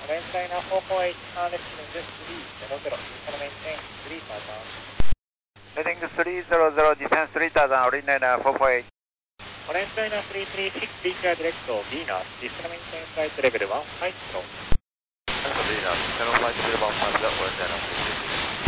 Orange China 448, descending 300, descend maintain 3000. Heading 300, descend 3000, Orange China 448. Orange China 336, DTR direct Venus, descend maintain flight level 15 knots. Venus, descend flight level 15 knots, Orange China 336.